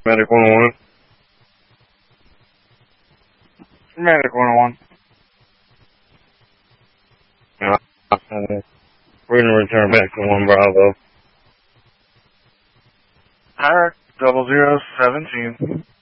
Medic 101. Medic 101. We're going to return back to 1 Bravo. Alright, 0017.